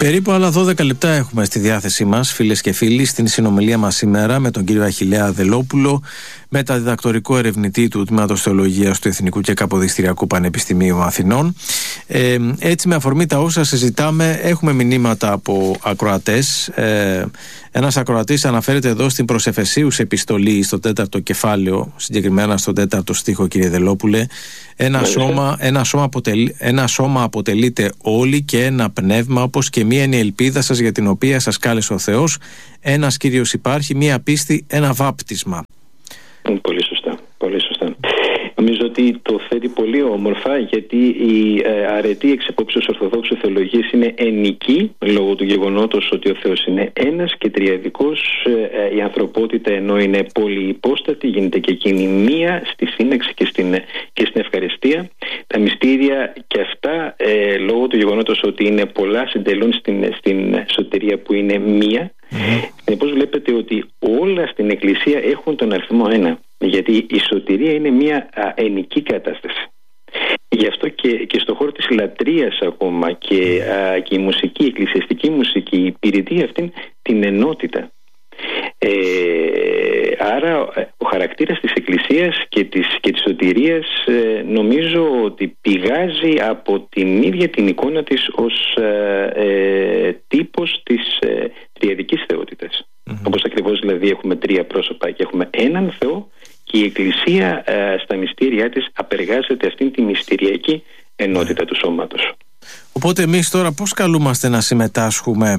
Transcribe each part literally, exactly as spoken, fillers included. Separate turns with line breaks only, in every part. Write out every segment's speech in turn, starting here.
Περίπου άλλα δώδεκα λεπτά έχουμε στη διάθεσή μας, φίλες και φίλοι, στην συνομιλία μας σήμερα με τον κύριο Αχιλλέα Δελόπουλο, μεταδιδακτορικό ερευνητή του Τμήματος Θεολογίας του Εθνικού και Καποδιστριακού Πανεπιστημίου Αθηνών. Ε, έτσι, με αφορμή τα όσα συζητάμε, έχουμε μηνύματα από ακροατές. Ε, ένας ακροατής αναφέρεται εδώ στην προς Εφεσίους επιστολή, στο τέταρτο κεφάλαιο, συγκεκριμένα στο τέταρτο στίχο, κύριε Δελόπουλε. Ένα σώμα, ένα, σώμα αποτελεί, ένα σώμα αποτελείται όλοι και ένα πνεύμα, όπως και μία είναι η ελπίδα σας για την οποία σας κάλεσε ο Θεός. Ένας Κύριος υπάρχει, μία πίστη, ένα βάπτισμα.
Πολύ σωστά, πολύ σωστά. Νομίζω ότι το θέτει πολύ όμορφα, γιατί η ε, αρετή εξ επόψεως ορθοδόξου θεολογίας είναι ενική, λόγω του γεγονότος ότι ο Θεός είναι ένας και τριαδικός. Ε, η ανθρωπότητα, ενώ είναι πολυυπόστατη, γίνεται και εκείνη μία στη σύναξη και στην, και στην ευχαριστία. Τα μυστήρια και αυτά, ε, λόγω του γεγονότος ότι είναι πολλά, συντελούν στην, στην σωτηρία που είναι μία. Mm-hmm. Συνεπώς βλέπετε ότι όλα στην Εκκλησία έχουν τον αριθμό ένα, γιατί η σωτηρία είναι μια α, ενική κατάσταση. Γι' αυτό και, και στον χώρο της λατρείας ακόμα και, α, και η μουσική, η εκκλησιαστική μουσική υπηρετεί αυτήν την ενότητα. Ε, άρα ο χαρακτήρας της Εκκλησίας και της, και της σωτηρίας ε, νομίζω ότι πηγάζει από την ίδια την εικόνα της ως ε, ε, τύπος της ε, τριαδικής θεότητας. Mm-hmm. Όπως ακριβώς δηλαδή έχουμε τρία πρόσωπα και έχουμε έναν Θεό, και η Εκκλησία ε, στα μυστήριά της απεργάζεται αυτήν τη μυστηριακή ενότητα mm-hmm. του σώματος.
Οπότε εμείς τώρα πώς καλούμαστε να συμμετάσχουμε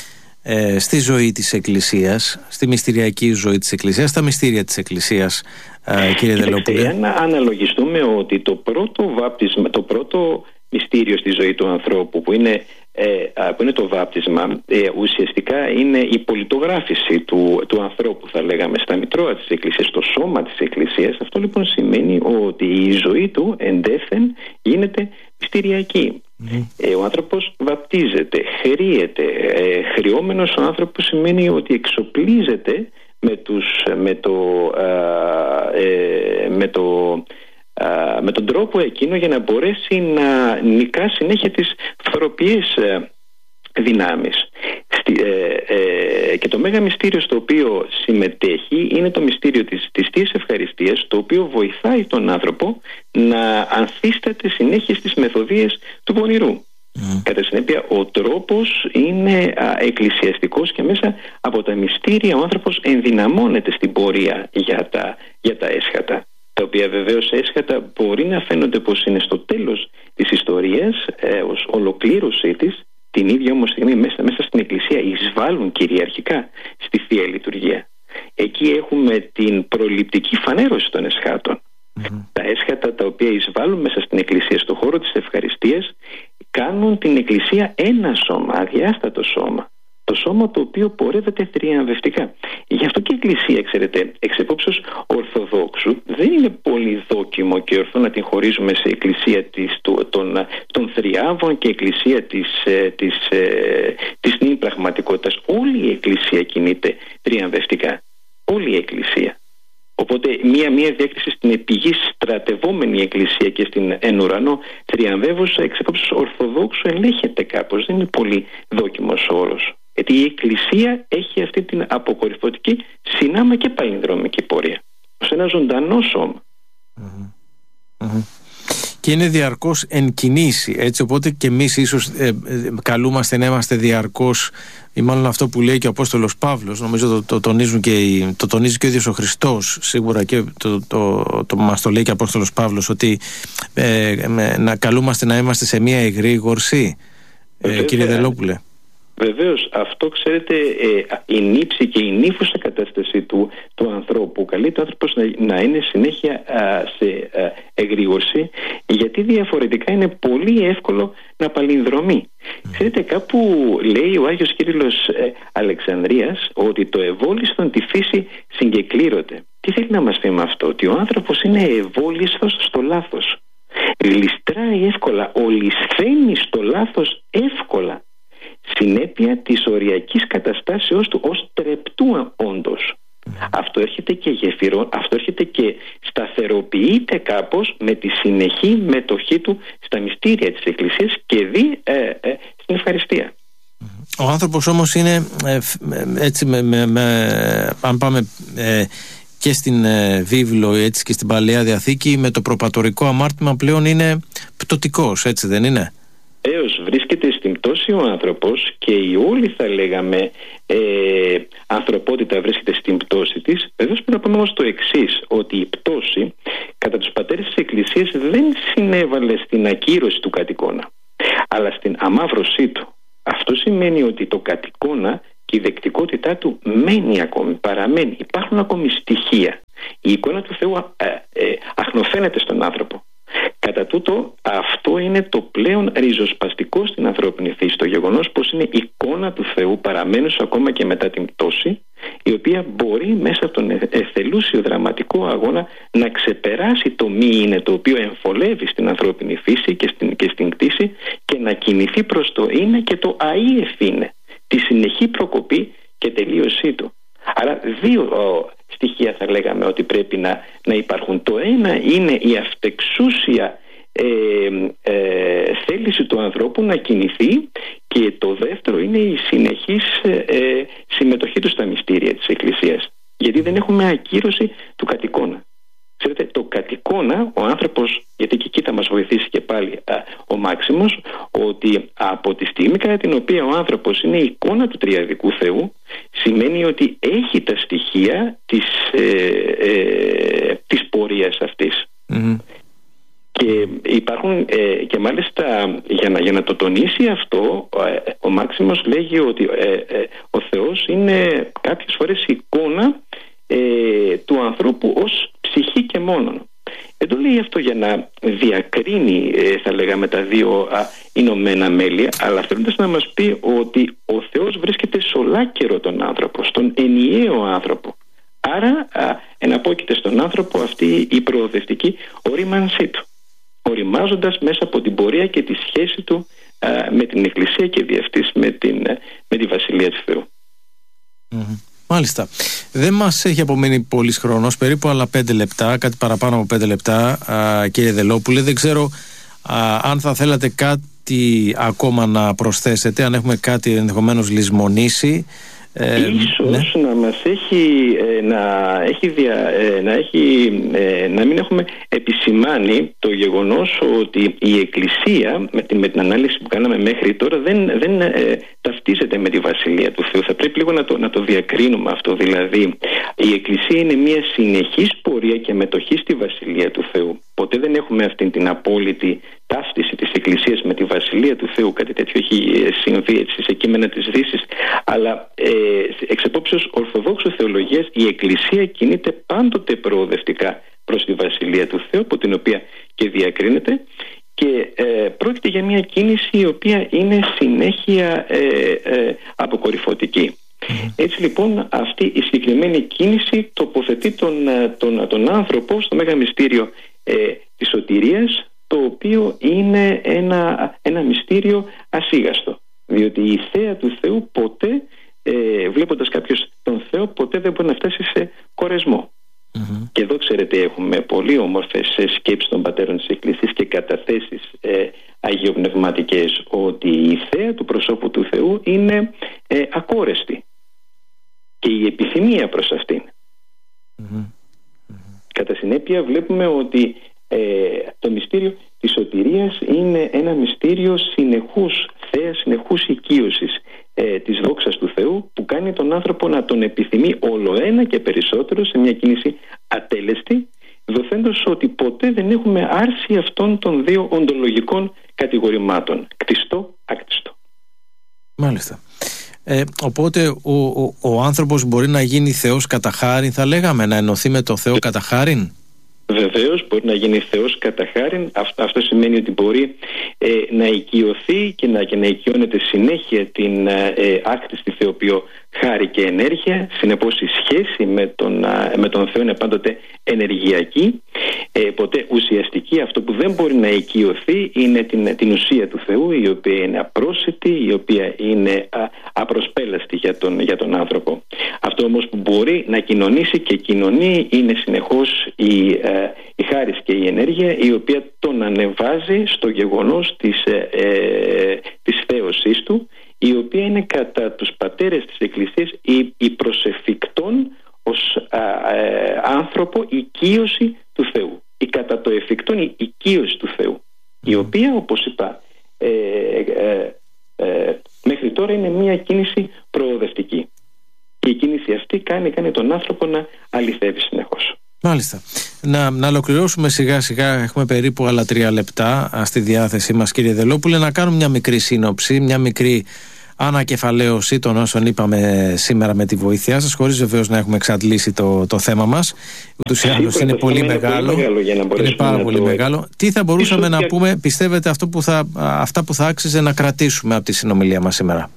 Ε, στη ζωή της Εκκλησίας, στη μυστηριακή ζωή της Εκκλησίας, στα μυστήρια της Εκκλησίας, ε, κύριε Δελόπουλε?
Αν αναλογιστούμε ότι το πρώτο βάπτισμα, το πρώτο μυστήριο στη ζωή του ανθρώπου, που είναι, ε, που είναι το βάπτισμα, ε, ουσιαστικά είναι η πολιτογράφηση του, του ανθρώπου, θα λέγαμε, στα μητρώα της Εκκλησίας, στο σώμα της Εκκλησίας. Αυτό λοιπόν σημαίνει ότι η ζωή του εντεύθεν γίνεται μυστηριακή. Mm. Ε, ο άνθρωπος βαπτίζεται, χρειέται. Ε, χρειόμενος ο άνθρωπος σημαίνει ότι εξοπλίζεται με, τους, με, το, α, ε, με, το, α, με τον τρόπο εκείνο για να μπορέσει να νικά συνέχεια τις φθοροποιείς δυνάμεις. Ε, ε, και το μέγα μυστήριο στο οποίο συμμετέχει είναι το μυστήριο της, της Θείας Ευχαριστίας, το οποίο βοηθάει τον άνθρωπο να ανθίσταται συνέχεια στις μεθοδίες του πονηρού. Mm. Κατά συνέπεια, ο τρόπος είναι α, εκκλησιαστικός, και μέσα από τα μυστήρια ο άνθρωπος ενδυναμώνεται στην πορεία για τα, για τα έσχατα, τα οποία βεβαίως έσχατα μπορεί να φαίνονται πως είναι στο τέλος της ιστορίας, ε, ως ολοκλήρωσή της. Την ίδια όμως στιγμή μέσα, μέσα στην Εκκλησία εισβάλλουν κυριαρχικά στη Θεία Λειτουργία. Εκεί έχουμε την προληπτική φανέρωση των εσχάτων. Mm-hmm. Τα έσχατα τα οποία εισβάλλουν μέσα στην Εκκλησία, στον χώρο της ευχαριστίας, κάνουν την Εκκλησία ένα σώμα, αδιάστατο σώμα. Το σώμα το οποίο πορεύεται θριαμβευτικά. Γι' αυτό και η Εκκλησία, ξέρετε, εξ επόψεως Ορθοδόξου, δεν είναι πολύ δόκιμο και ορθό να την χωρίζουμε σε Εκκλησία της, του, των, των θριάβων και Εκκλησία της, της, της νυν πραγματικότητας. Όλη η Εκκλησία κινείται θριαμβευτικά. Όλη η Εκκλησία. Οπότε μία, μία διάκριση στην επιγή στρατευόμενη Εκκλησία και στην εν ουρανό θριαμβεύουσα εξ επόψεως Ορθοδόξου ελέγχεται κάπως. Δεν είναι πολύ δόκιμος ο όρος. Γιατί η Εκκλησία έχει αυτή την αποκορυφωτική, συνάμα και παλινδρομική πορεία, ως ένα ζωντανό σώμα.
Mm-hmm. Mm-hmm. Και είναι διαρκώς εν κινήσει, έτσι, οπότε και εμείς ίσως ε, ε, καλούμαστε να είμαστε διαρκώς, ή μάλλον αυτό που λέει και ο Απόστολος Παύλος, νομίζω το, το, τονίζουν και οι, το τονίζει και ο ίδιος ο Χριστός, σίγουρα, και το, το, το, το μας το λέει και ο Απόστολος Παύλος, ότι ε, ε, να καλούμαστε να είμαστε σε μια εγρήγορση, ε, κύριε Δελόπουλε.
Βεβαίως, αυτό, ξέρετε, ε, η νύψη και η νύφουσα κατάσταση του, του ανθρώπου καλείται ο άνθρωπος να, να είναι συνέχεια α, σε α, εγρήγορση, γιατί διαφορετικά είναι πολύ εύκολο να παλινδρομεί. Mm. Ξέρετε, κάπου λέει ο Άγιος Κύριλλος ε, Αλεξανδρίας ότι το ευόλιστον τη φύση συγκεκλήρωται. Τι θέλει να μας πει με αυτό? Ότι ο άνθρωπος είναι ευόλιστος στο λάθος. Ληστράει εύκολα, ολισθαίνει στο λάθος εύκολα. Συνέπεια της οριακής καταστάσεως του ως τρεπτού όντως. Mm. Αυτό έρχεται και γεφυρό, αυτό έρχεται και σταθεροποιείται κάπως με τη συνεχή μετοχή του στα μυστήρια της Εκκλησίας και δι ε, ε, στην ευχαριστία. Mm.
Ο άνθρωπος όμως είναι ε, έτσι με, με, με, αν πάμε ε, και στην ε, βίβλο έτσι και στην Παλαιά Διαθήκη, με το προπατορικό αμάρτημα πλέον είναι πτωτικός, έτσι δεν είναι?
Έως βρίσκεται στην πτώση ο άνθρωπος και η όλη, θα λέγαμε, ε, ανθρωπότητα βρίσκεται στην πτώση της. Βεβαίως πρέπει να πούμε όμως το εξής, ότι η πτώση κατά τους πατέρες της Εκκλησίας δεν συνέβαλε στην ακύρωση του κατοικώνα, αλλά στην αμαύρωσή του. Αυτό σημαίνει ότι το κατοικώνα και η δεκτικότητά του μένει ακόμη, παραμένει. Υπάρχουν ακόμη στοιχεία. Η εικόνα του Θεού ε, ε, αχνοφαίνεται στον άνθρωπο. Κατά τούτο, αυτό είναι το πλέον ριζοσπαστικό στην ανθρώπινη φύση. Το γεγονός πως είναι εικόνα του Θεού παραμένουσα ακόμα και μετά την πτώση, η οποία μπορεί μέσα από τον εθελούσιο δραματικό αγώνα να ξεπεράσει το μη είναι, το οποίο εμφολεύει στην ανθρώπινη φύση και στην, και στην κτήση, και να κινηθεί προς το είναι και το αΐεφ είναι, τη συνεχή προκοπή και τελείωσή του. Άρα δύο ο, στοιχεία θα λέγαμε ότι πρέπει να, να υπάρχουν. Το ένα είναι η αυτεξούσια ε, ε, θέληση του ανθρώπου να κινηθεί, και το δεύτερο είναι η συνεχής ε, συμμετοχή του στα μυστήρια της Εκκλησίας, γιατί δεν έχουμε ακύρωση του κατοικώνα. Ξέρετε, το κατοικώνα, ο άνθρωπος, γιατί και εκεί θα μας βοηθήσει και πάλι α, ο Μάξιμος, ότι από τη στιγμή κατά την οποία ο άνθρωπος είναι η εικόνα του τριαδικού Θεού, σημαίνει ότι έχει τα στοιχεία της, ε, ε, της πορείας αυτής. Mm-hmm. Και υπάρχουν ε, και μάλιστα για να, για να το τονίσει αυτό, ε, ο Μάξιμος λέγει ότι ε, ε, ο Θεός είναι κάποιες φορές εικόνα ε, του ανθρώπου ως ψυχή και μόνον. Δεν το λέει αυτό για να διακρίνει, ε, θα λέγαμε, τα δύο α, Ηνωμένα Μέλη, αλλά θέλοντας να μας πει ότι ο Θεός βρίσκεται σε ολάκερο τον άνθρωπο, στον ενιαίο άνθρωπο. Άρα α, εναπόκειται στον άνθρωπο αυτή η προοδευτική ορίμανσή του, οριμάζοντας μέσα από την πορεία και τη σχέση του α, με την Εκκλησία και δι' αυτής με, την, με τη Βασιλεία του Θεού.
Mm-hmm. Μάλιστα. Δεν μας έχει απομείνει πολύς χρόνος, περίπου άλλα πέντε λεπτά, κάτι παραπάνω από πέντε λεπτά, α, κύριε Δελόπουλε. Δεν ξέρω α, αν θα θέλατε κάτι ακόμα να προσθέσετε, αν έχουμε κάτι ενδεχομένως λησμονήσει.
Ε, Ίσως ναι. να μας έχει, ε, να, έχει δια, ε, να, έχει ε, να μην έχουμε επισημάνει το γεγονός ότι η Εκκλησία με την, με την ανάλυση που κάναμε μέχρι τώρα δεν, δεν ε, ταυτίζεται με τη Βασιλεία του Θεού. Θα πρέπει λίγο να το, να το διακρίνουμε αυτό. Δηλαδή η Εκκλησία είναι μια συνεχής πορεία και μετοχή στη Βασιλεία του Θεού. Ποτέ δεν έχουμε αυτή την απόλυτη ταύτιση της Εκκλησίας με τη Βασιλεία του Θεού. Κάτι τέτοιο έχει συμβεί έτσι σε κείμενα της Δύσης. Αλλά ε, εξ επόψεως ορθοδόξου θεολογίας, η Εκκλησία κινείται πάντοτε προοδευτικά προς τη Βασιλεία του Θεού, από την οποία και διακρίνεται, και ε, πρόκειται για μια κίνηση η οποία είναι συνέχεια ε, ε, αποκορυφωτική. Έτσι λοιπόν αυτή η συγκεκριμένη κίνηση τοποθετεί τον, τον, τον άνθρωπο στο μέγα μυστήριο ε, της σωτηρίας, το οποίο είναι ένα, ένα μυστήριο ασίγαστο, διότι η θέα του Θεού ποτέ, ε, βλέποντας κάποιος τον Θεό, ποτέ δεν μπορεί να φτάσει σε κορεσμό. Mm-hmm. Και εδώ ξέρετε έχουμε πολύ όμορφες σκέψεις των πατέρων της Εκκλησίας και καταθέσεις ε, αγιοπνευματικές, ότι η θέα του προσώπου του Θεού είναι ε, ακόρεστη και η επιθυμία προς αυτήν. Mm-hmm. Κατά συνέπεια βλέπουμε ότι ε, το μυστήριο της σωτηρίας είναι ένα μυστήριο συνεχούς θέα, συνεχούς οικείωσης ε, της δόξας του Θεού, που κάνει τον άνθρωπο να τον επιθυμεί όλο ένα και περισσότερο σε μια κίνηση ατέλεστη, δοθέντως ότι ποτέ δεν έχουμε άρση αυτών των δύο οντολογικών κατηγορημάτων, κτιστό, άκτιστο.
Μάλιστα. Ε, οπότε ο, ο, ο άνθρωπος μπορεί να γίνει Θεός κατά χάριν, θα λέγαμε, να ενωθεί με το Θεό κατά χάριν.
Βεβαίως μπορεί να γίνει Θεός κατά χάριν. Αυτό, αυτό σημαίνει ότι μπορεί ε, να οικειωθεί και να, και να οικειώνεται συνέχεια την ε, άκτιστη θεοποιώ χάρη και ενέργεια. Συνεπώς η σχέση με τον, ε, με τον Θεό είναι πάντοτε ενεργειακή, ε, ποτέ ουσιαστική. Αυτό που δεν μπορεί να οικειωθεί είναι την, την ουσία του Θεού, η οποία είναι απρόσιτη, η οποία είναι α, απροσπέλαστη για τον, για τον άνθρωπο. Αυτό όμως που μπορεί να κοινωνήσει και κοινωνεί είναι συνεχώς η, ε, η χάρις και η ενέργεια, η οποία τον ανεβάζει στο γεγονός της, ε, ε, της θέωσής του, η οποία είναι κατά τους πατέρες της Εκκλησίας η, η προσεφικτόν ως α, α, άνθρωπο οικείωση του Θεού, η κατά το εφικτόν η οικείωση του Θεού, η οποία, όπως είπα, ε, ε, ε, μέχρι τώρα είναι μια κίνηση προοδευτική, και η κίνηση αυτή κάνει, κάνει τον άνθρωπο να αληθεύει συνεχώς.
Μάλιστα. Να, να ολοκληρώσουμε σιγά σιγά, έχουμε περίπου άλλα τρία λεπτά στη διάθεσή μας, κύριε Δελόπουλε, να κάνουμε μια μικρή σύνοψη, μια μικρή ανακεφαλαίωση των όσων είπαμε σήμερα με τη βοήθειά σας, χωρίς βεβαίως να έχουμε εξαντλήσει το, το θέμα μας. Ούτως ή άλλως είναι πολύ μεγάλο, είναι, πολύ μεγάλο είναι πάρα πολύ το... μεγάλο. Τι θα μπορούσαμε Ίσως να και... πούμε, πιστεύετε, αυτό που θα, αυτά που θα άξιζε να κρατήσουμε από τη συνομιλία μας σήμερα?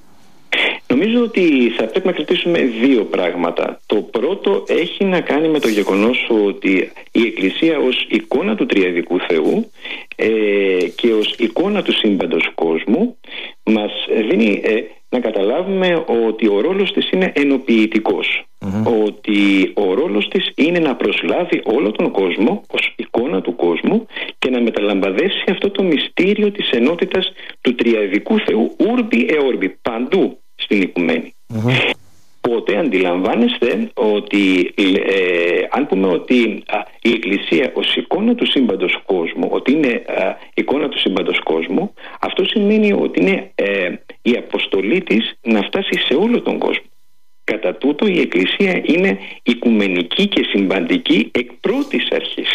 Νομίζω ότι θα πρέπει να κρατήσουμε δύο πράγματα. Το πρώτο έχει να κάνει με το γεγονός ότι η Εκκλησία ως εικόνα του τριαδικού Θεού ε, και ως εικόνα του σύμπαντος κόσμου μας δίνει ε, να καταλάβουμε ότι ο ρόλος της είναι ενοποιητικός. Mm-hmm. Ότι ο ρόλος της είναι να προσλάβει όλο τον κόσμο ως εικόνα του κόσμου και να μεταλαμπαδεύσει αυτό το μυστήριο της ενότητας του τριαδικού Θεού ούρμπι ε όρμπι, παντού στην οικουμένη. Mm-hmm. Οπότε αντιλαμβάνεστε ότι ε, αν πούμε ότι α, η Εκκλησία ως εικόνα του σύμπαντος κόσμου, ότι είναι α, εικόνα του σύμπαντος κόσμου, αυτό σημαίνει ότι είναι ε, η αποστολή της να φτάσει σε όλο τον κόσμο. Κατά τούτο η Εκκλησία είναι οικουμενική και συμπαντική εκ πρώτης αρχής.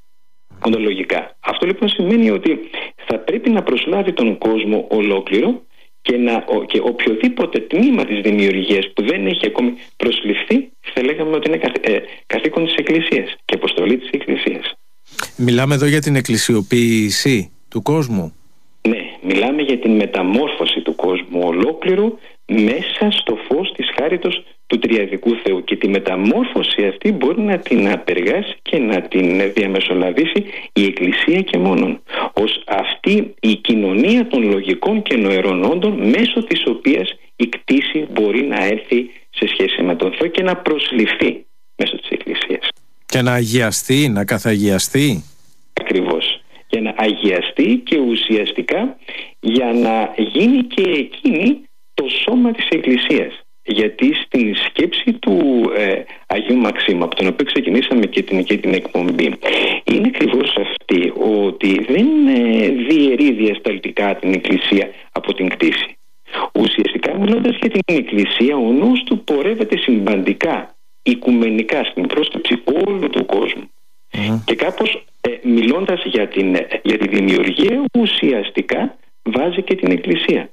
Οντολογικά. Αυτό λοιπόν σημαίνει ότι θα πρέπει να προσλάβει τον κόσμο ολόκληρο και, να, και οποιοδήποτε τμήμα της δημιουργίας που δεν έχει ακόμη προσληφθεί, θα λέγαμε ότι είναι ε, καθήκον της Εκκλησίας και αποστολή της Εκκλησίας.
Μιλάμε εδώ για την εκκλησιοποίηση του κόσμου.
Ναι, μιλάμε για την μεταμόρφωση του κόσμου ολόκληρου μέσα στο φως της χάριτος του τριαδικού Θεού, και τη μεταμόρφωση αυτή μπορεί να την απεργάσει και να την διαμεσολαβήσει η Εκκλησία και μόνον, ως αυτή η κοινωνία των λογικών και νοερών όντων μέσω της οποίας η κτήση μπορεί να έρθει σε σχέση με τον Θεό και να προσληφθεί μέσω της Εκκλησίας.
Και να αγιαστεί, να καθαγιαστεί.
Ακριβώς. Για να αγιαστεί και ουσιαστικά για να γίνει και εκείνη το σώμα της Εκκλησίας. Γιατί στην σκέψη του ε, Αγίου Μαξίμου, από τον οποίο ξεκινήσαμε και την, και την εκπομπή, είναι ακριβώς αυτή, ότι δεν ε, διαιρεί διασταλτικά την Εκκλησία από την κτήση. Ουσιαστικά, μιλώντας για την Εκκλησία, ο νους του πορεύεται συμπαντικά, οικουμενικά, στην πρόσκεψη όλου του κόσμου. Mm. Και κάπως ε, μιλώντας για, την, για τη δημιουργία, ουσιαστικά βάζει και την Εκκλησία.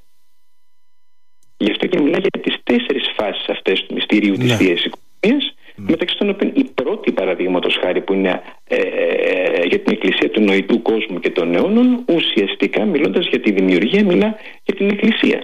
Γι' αυτό και μιλάει για τις τέσσερις φάσεις αυτές του μυστηρίου της
ναι.
Θείας Οικουμενίας, mm. μεταξύ των οποίων η πρώτη, παραδείγματος χάρη, που είναι ε, ε, για την Εκκλησία του νοητού κόσμου και των αιώνων, ουσιαστικά μιλώντας για τη δημιουργία, μιλά για την Εκκλησία.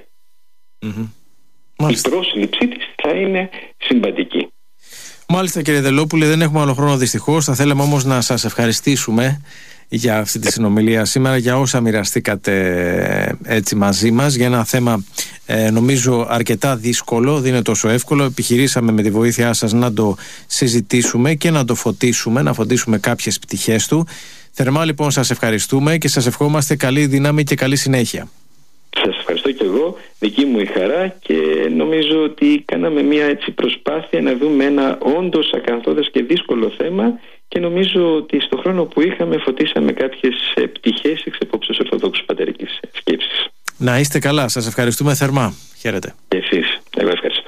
Mm-hmm. Η πρόσληψή της θα είναι συμπαντική.
Μάλιστα, κύριε Δελόπουλε, δεν έχουμε άλλο χρόνο δυστυχώς. Θα θέλαμε όμως να σας ευχαριστήσουμε για αυτή τη συνομιλία σήμερα, για όσα μοιραστήκατε έτσι μαζί μας, για ένα θέμα ε, νομίζω αρκετά δύσκολο, δεν είναι τόσο εύκολο. Επιχειρήσαμε με τη βοήθειά σας να το συζητήσουμε και να το φωτίσουμε, να φωτίσουμε κάποιες πτυχές του. Θερμά λοιπόν σας ευχαριστούμε και σας ευχόμαστε καλή δύναμη και καλή συνέχεια.
Σας ευχαριστώ και εγώ, δική μου η χαρά, και νομίζω ότι κάναμε μια έτσι προσπάθεια να δούμε ένα όντως ακαθόδες και δύσκολο θέμα, και νομίζω ότι στο χρόνο που είχαμε φωτίσαμε κάποιες πτυχές εξ επόψεως ορθοδόξου πατερικής σκέψης.
Να είστε καλά, σας ευχαριστούμε θερμά. Χαίρετε.
Και εσείς, εγώ ευχαριστώ.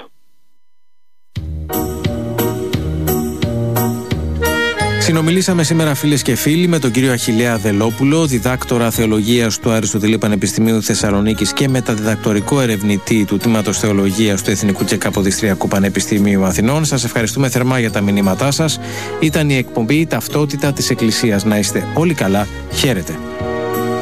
Συνομιλήσαμε σήμερα, φίλες και φίλοι, με τον κύριο Αχιλλέα Δελόπουλο, διδάκτορα θεολογίας του Αριστοτελείου Πανεπιστημίου Θεσσαλονίκης και μεταδιδακτορικό ερευνητή του Τμήματος Θεολογίας του Εθνικού και Καποδιστριακού Πανεπιστημίου Αθηνών. Σας ευχαριστούμε θερμά για τα μηνύματά σας. Ήταν η εκπομπή «Ταυτότητα της Εκκλησίας». Να είστε όλοι καλά. Χαίρετε.